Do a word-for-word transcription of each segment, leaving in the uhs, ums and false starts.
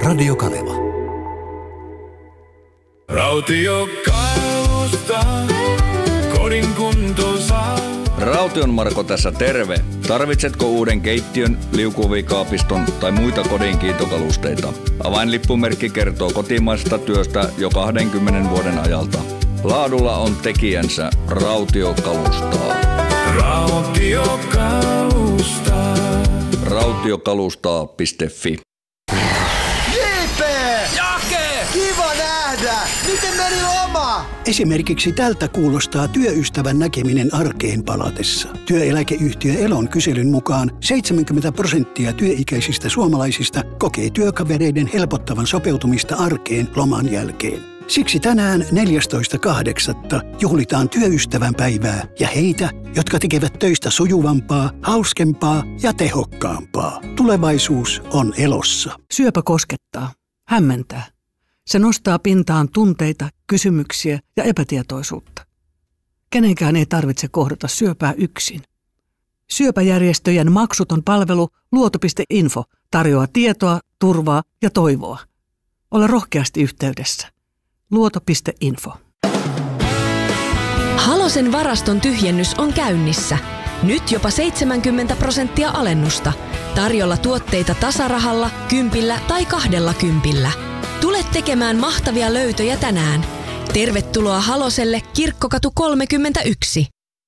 Radio Kaleva. Rautiokalusta kodin kuntoon saa. Raution Marko tässä terve. Tarvitsetko uuden keittiön, liukuovikaapiston tai muita kodin kiitokalusteita? Avainlippumerkki kertoo kotimaisesta työstä jo kaksikymmentä vuoden ajalta. Laadulla on tekijänsä. Rautiokalustaa. Rautiokalustaa. Rautiokalustaa piste fi. J P! Jake! Kiva nähdä! Miten meni loma? Esimerkiksi tältä kuulostaa työystävän näkeminen arkeen palatessa. Työeläkeyhtiö Elon kyselyn mukaan seitsemänkymmentä prosenttia työikäisistä suomalaisista kokee työkavereiden helpottavan sopeutumista arkeen loman jälkeen. Siksi tänään neljästoista kahdeksatta juhlitaan työystävän päivää ja heitä, jotka tekevät töistä sujuvampaa, hauskempaa ja tehokkaampaa. Tulevaisuus on Elossa. Syöpä koskettaa, hämmentää. Se nostaa pintaan tunteita, kysymyksiä ja epätietoisuutta. Kenenkään ei tarvitse kohdata syöpää yksin. Syöpäjärjestöjen maksuton palvelu luoto piste info tarjoaa tietoa, turvaa ja toivoa. Ole rohkeasti yhteydessä. luoto piste info. Halosen varaston tyhjennys on käynnissä. Nyt jopa seitsemänkymmentä prosenttia alennusta. Tarjolla tuotteita tasarahalla, kympillä tai kahdella kympillä. Tule tekemään mahtavia löytöjä tänään. Tervetuloa Haloselle, Kirkkokatu kolmekymmentäyksi.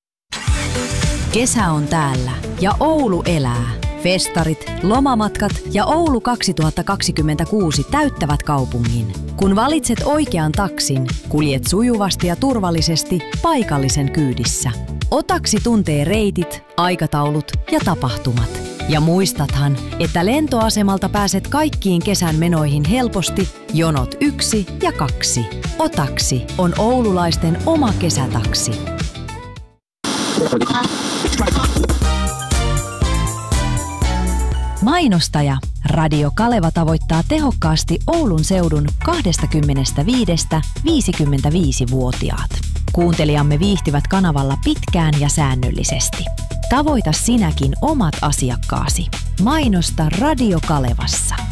Kesä on täällä ja Oulu elää. Festarit, lomamatkat ja Oulu kaksituhattakaksikymmentäkuusi täyttävät kaupungin. Kun valitset oikean taksin, kuljet sujuvasti ja turvallisesti paikallisen kyydissä. Otaksi tuntee reitit, aikataulut ja tapahtumat. Ja muistathan, että lentoasemalta pääset kaikkiin kesän menoihin helposti jonot yksi ja kaksi. Otaksi on oululaisten oma kesätaksi. Mainostaja Radio Kaleva tavoittaa tehokkaasti Oulun seudun kaksikymmentäviisi viisikymmentäviisi-vuotiaat. Kuuntelijamme viihtyvät kanavalla pitkään ja säännöllisesti. Tavoita sinäkin omat asiakkaasi. Mainosta Radio Kalevassa.